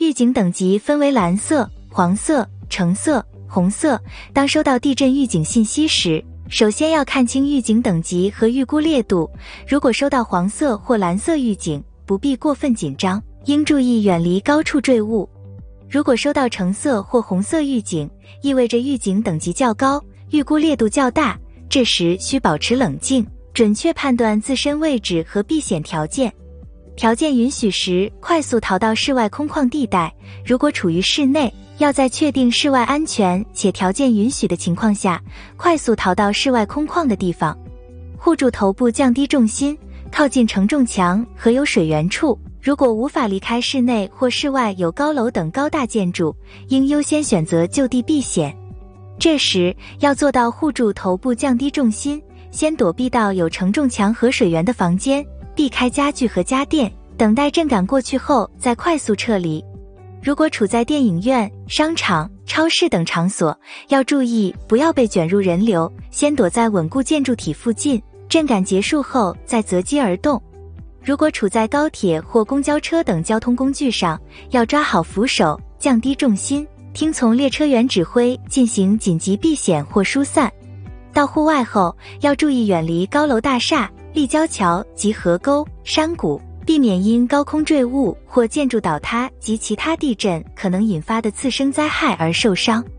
预警等级分为蓝色、黄色、橙色、红色。当收到地震预警信息时，首先要看清预警等级和预估烈度。如果收到黄色或蓝色预警，不必过分紧张，应注意远离高处坠物。如果收到橙色或红色预警，意味着预警等级较高，预估烈度较大，这时需保持冷静，准确判断自身位置和避险条件。条件允许时，快速逃到室外空旷地带；如果处于室内，要在确定室外安全且条件允许的情况下，快速逃到室外空旷的地方。护住头部，降低重心，靠近承重墙和有水源处。如果无法离开室内或室外有高楼等高大建筑，应优先选择就地避险。这时要做到护住头部，降低重心，先躲避到有承重墙和水源的房间，避开家具和家电，等待震感过去后再快速撤离。如果处在电影院、商场、超市等场所，要注意不要被卷入人流，先躲在稳固建筑体附近，震感结束后再择机而动。如果处在高铁或公交车等交通工具上，要抓好扶手，降低重心，听从列车员指挥进行紧急避险或疏散。到户外后，要注意远离高楼大厦、立交桥及河沟、山谷，避免因高空坠物或建筑倒塌及其他地震可能引发的次生灾害而受伤。